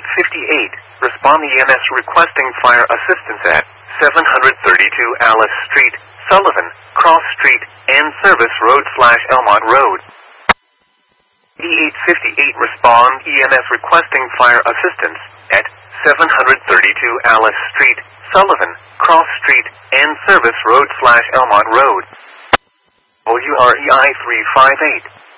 8858. Respond EMS requesting fire assistance at 732 Alice Street, Sullivan, Cross Street, and Service Road / Elmont Road. 8858. Respond EMS requesting fire assistance at 732 Alice Street, Sullivan, Cross Street, and Service Road / Elmont Road. OUREI 358.